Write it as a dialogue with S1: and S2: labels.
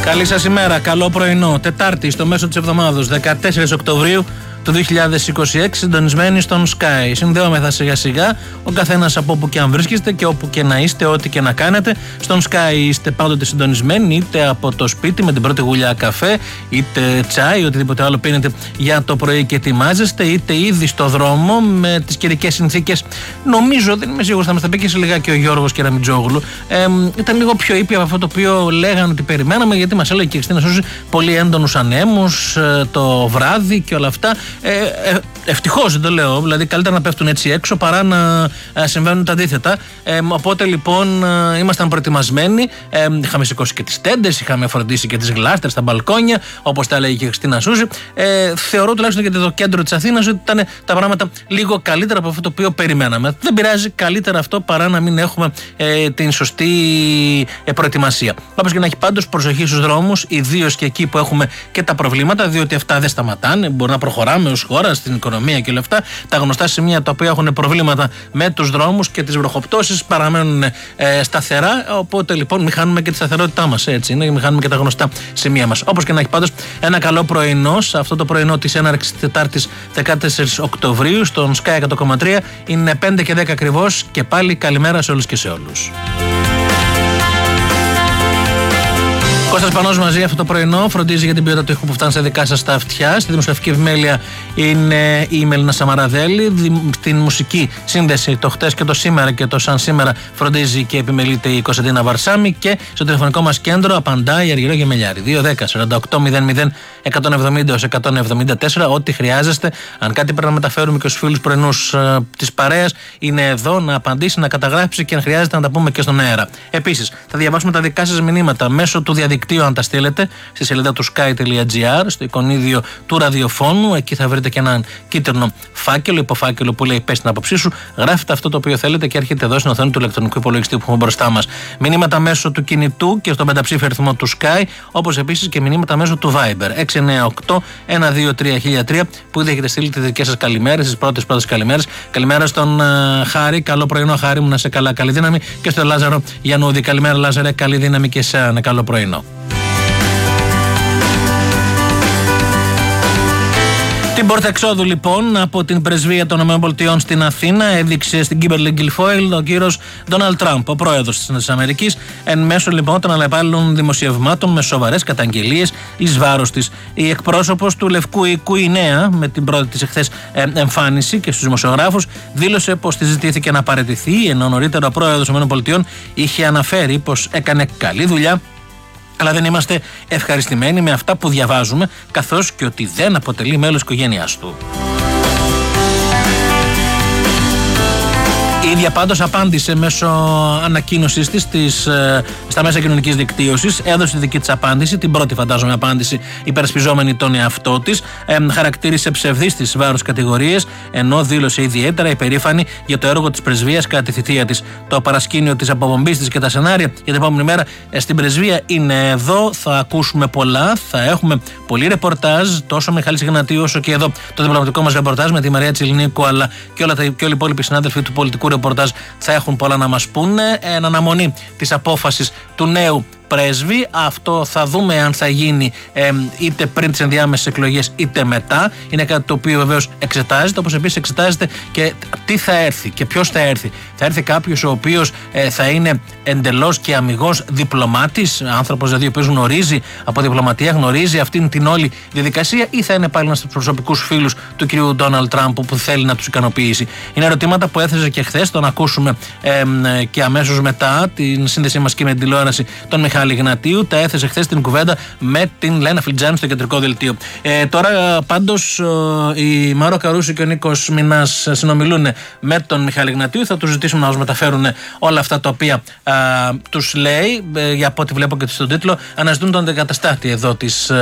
S1: Καλή σας ημέρα, καλό πρωινό. Τετάρτη στο μέσο της εβδομάδος, 14 Οκτωβρίου του 2026, συντονισμένοι στον Sky. Συνδέομεθα σιγά σιγά, ο καθένας από όπου και αν βρίσκεστε και όπου και να είστε, ό,τι και να κάνετε. Στον Sky είστε πάντοτε συντονισμένοι, είτε από το σπίτι με την πρώτη γουλιά καφέ, είτε τσάι, οτιδήποτε άλλο πίνετε για το πρωί και ετοιμάζεστε, είτε ήδη στο δρόμο με τις καιρικές συνθήκες. Νομίζω, δεν είμαι σίγουρος, θα μας τα πει και σε λιγάκι ο Γιώργος Κεραμιτζόγλου. Ήταν λίγο πιο ήπια από αυτό το οποίο λέγανε ότι περιμέναμε, γιατί μας έλεγε και η Χριστίνα Σούση πολύ έντονους ανέμους το βράδυ και όλα αυτά. Ευτυχώς δεν το λέω, δηλαδή καλύτερα να πέφτουν έτσι έξω παρά να συμβαίνουν τα αντίθετα. Οπότε λοιπόν ήμασταν προετοιμασμένοι, είχαμε σηκώσει και τις τέντες, είχαμε φροντίσει και τις γλάστρες στα μπαλκόνια, όπως τα έλεγε και η Χριστίνα Σούζη. Θεωρώ τουλάχιστον για το κέντρο της Αθήνας ότι ήταν τα πράγματα λίγο καλύτερα από αυτό το οποίο περιμέναμε. Δεν πειράζει, καλύτερα αυτό παρά να μην έχουμε την σωστή προετοιμασία. Όπως και να έχει, πάντως προσοχή στους δρόμους, ιδίως και εκεί που έχουμε και τα προβλήματα, διότι αυτά δεν σταματάνε. Μπορεί να προχωράμε ως χώρα στην οικονομία και όλα αυτά. Τα γνωστά σημεία τα οποία έχουν προβλήματα με τους δρόμους και τις βροχοπτώσεις παραμένουν σταθερά. Οπότε λοιπόν μην χάνουμε και τη σταθερότητά μας. Έτσι είναι, μην χάνουμε και τα γνωστά σημεία μας. Όπως και να έχει, πάντως, ένα καλό πρωινό σε αυτό το πρωινό της έναρξης Τετάρτης 14 Οκτωβρίου στον Sky 100,3. Είναι 5 και 10 ακριβώς και πάλι καλημέρα σε όλους και σε όλους. Κώστας Πανός μαζί αυτό το πρωινό, φροντίζει για την ποιότητα του ήχου που φτάνει στα δικά σας τα αυτιά. Στη δημοσιογραφική επιμέλεια είναι η Μελίνα Σαμαραδέλη. Στην μουσική σύνδεση το χτες και το σήμερα και το σαν σήμερα φροντίζει και επιμελείται η Κωνσταντίνα Βαρσάμη. Και στο τηλεφωνικό μας κέντρο απαντάει η Αργυρό Γεμελιάρη. 210-48-00-174. Ό,τι χρειάζεστε. Αν κάτι πρέπει να μεταφέρουμε και στους φίλους πρωινούς της παρέας, είναι εδώ να απαντήσει, να καταγράψει και αν χρειάζεται να τα πούμε και στον αέρα. Επίσης, θα διαβάσουμε τα δικά σας μηνύματα μέσω του διαδικτύου, αν τα στείλετε στη σελίδα του sky.gr, στο εικονίδιο του ραδιοφώνου. Εκεί θα βρείτε και έναν κίτρινο φάκελο, υποφάκελο που λέει «Πες την άποψή σου». Γράφετε αυτό το οποίο θέλετε και έρχεται εδώ στην οθόνη του ηλεκτρονικού υπολογιστή που έχουμε μπροστά μας. Μηνύματα μέσω του κινητού και στον πενταψήφιο αριθμό του Sky, όπως επίσης και μηνύματα μέσω του Viber 698-123-1003, που ήδη έχετε στείλει τις δικές σας καλημέρες, τις πρώτες καλημέρες. Καλημέρα στον Χάρη, καλό πρωινό Χάρη μου, να σε καλά, καλή δύναμη. Και στον Λάζαρο Γιαννούδη, καλημέρα Λάζαρε, καλή δύναμη και σε ένα καλό πρωινό. Την πόρτα εξόδου λοιπόν από την πρεσβεία των ΗΠΑ στην Αθήνα έδειξε στην Kimberly Guilfoyle ο κύριος Ντόναλντ Τραμπ, ο πρόεδρος της Αμερικής, εν μέσω λοιπόν των αλλεπάλληλων δημοσιευμάτων με σοβαρές καταγγελίες εις βάρος της. Η εκπρόσωπος του Λευκού Οίκου, η Νέα, με την πρώτη της εχθές εμφάνιση και στους δημοσιογράφους, δήλωσε πως τη ζητήθηκε να παραιτηθεί, ενώ νωρίτερα ο πρόεδρος των ΗΠΑ είχε αναφέρει πως έκανε καλή δουλειά, αλλά δεν είμαστε ευχαριστημένοι με αυτά που διαβάζουμε, καθώς και ότι δεν αποτελεί μέλος της οικογένειάς του. Η ίδια πάντως απάντησε μέσω ανακοίνωσης της στα μέσα κοινωνικής δικτύωσης, έδωσε τη δική της απάντηση, την πρώτη φαντάζομαι απάντηση υπερασπιζόμενη τον εαυτό της, χαρακτήρισε ψευδείς τις βάρος κατηγορίες, ενώ δήλωσε ιδιαίτερα υπερήφανη για το έργο της πρεσβείας κατά τη θητεία της. Το παρασκήνιο της αποπομπής της και τα σενάρια για την επόμενη μέρα στην πρεσβεία είναι εδώ, θα ακούσουμε πολλά, θα έχουμε πολύ ρεπορτάζ, τόσο με Μιχάλη Σιγνατίου όσο και εδώ το διπλωματικό μας ρεπορτάζ με τη Μαρία Τσιλνίκου, αλλά και όλοι οι υπόλοιποι συνάδελφοι του πολιτικού ρεπορτάζ θα έχουν πολλά να μας πούνε. Εν αναμονή της απόφασης του νέου πρέσβη, αυτό θα δούμε αν θα γίνει είτε πριν τις ενδιάμεσες εκλογές είτε μετά. Είναι κάτι το οποίο βεβαίως εξετάζεται, όπως επίσης εξετάζεται και τι θα έρθει και ποιος θα έρθει. Θα έρθει κάποιος ο οποίος θα είναι εντελώς και αμιγώς διπλωμάτης, άνθρωπος δηλαδή ο οποίος γνωρίζει από διπλωματία, γνωρίζει αυτήν την όλη διαδικασία, ή θα είναι πάλι ένας από τους προσωπικούς φίλους του κ. Ντόναλντ Τραμπ που θέλει να τους ικανοποιήσει. Είναι ερωτήματα που έθεσε και χθες, τον ακούσουμε και αμέσως μετά την σύνδεσή μας και με την τηλεόραση τον Μιχάλη Γνατίου. Τα έθεσε χθες την κουβέντα με την Λένα Φλιτζάνη στο κεντρικό δελτίο. Τώρα πάντως η Μάρο Καρούση και ο Νίκος Μινάς συνομιλούν με τον Μιχάλη Γνατίου. Θα τους ζητήσουμε να μας μεταφέρουν όλα αυτά τα οποία τους λέει. Για από ό,τι βλέπω και στον τίτλο, αναζητούν τον αντικαταστάτη εδώ της